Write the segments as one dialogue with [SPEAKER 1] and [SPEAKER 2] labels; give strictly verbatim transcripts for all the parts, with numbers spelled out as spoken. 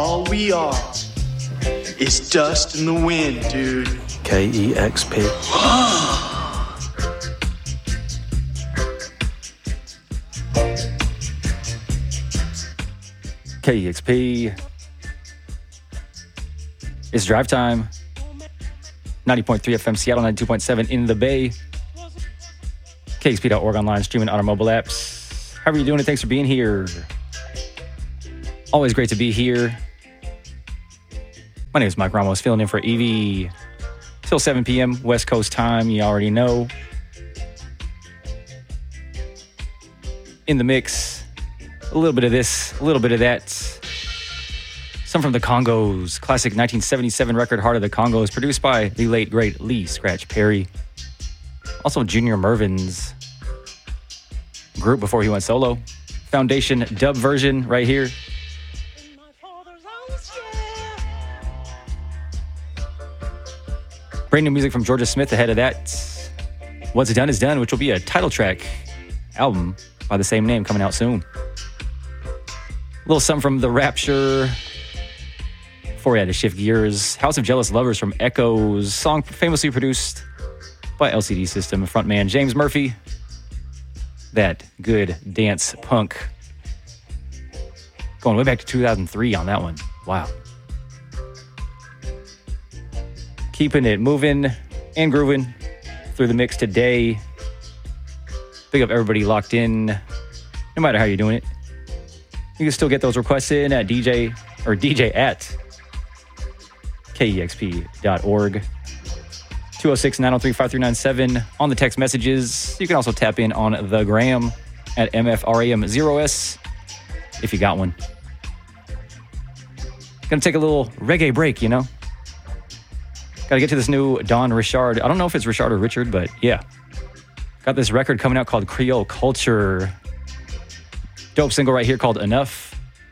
[SPEAKER 1] all we are is dust in the wind, dude.
[SPEAKER 2] K E X P.
[SPEAKER 3] K E X P. It's drive time. ninety point three F M Seattle, ninety-two point seven in the Bay. K X P dot org online, streaming on our mobile apps. How are you doing? And thanks for being here. Always great to be here. My name is Mike Ramos, filling in for Evie till seven p.m. West Coast time. You already know. In the mix, a little bit of this, a little bit of that. Some from the Congos. Classic nineteen seventy-seven record, Heart of the Congos, produced by the late, great Lee Scratch Perry. Also Junior Mervin's group before he went solo. Foundation dub version right here. Brand new music from Georgia Smith ahead of that. What's Done Is Done, which will be a title track album by the same name coming out soon. A little something from The Rapture. Before we had to shift gears, House of Jealous Lovers from Echoes, song famously produced by L C D System frontman James Murphy. That good dance punk. Going way back to two thousand three on that one. Wow. Keeping it moving and grooving through the mix today. Big up everybody locked in, no matter how you're doing it. You can still get those requests in at D J or D J at K E X P dot org. two oh six, nine oh three, five three nine seven on the text messages. You can also tap in on the gram at M F R A M zero S if you got one. Gonna take a little reggae break, you know? Gotta get to this new Don Richard. I don't know if it's Richard or Richard, but yeah. Got this record coming out called Creole Culture. Dope single right here called Enough.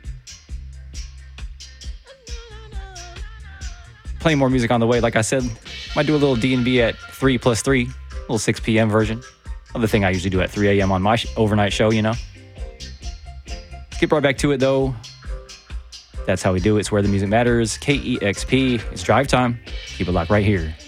[SPEAKER 3] Plenty more music on the way. Like I said, might do a little D and B at three plus three. A little six p.m. version of the thing I usually do at three a.m. on my sh- overnight show, you know. Let's get right back to it, though. That's how we do it. It's where the music matters. K E X P. It's drive time. Keep it locked right here.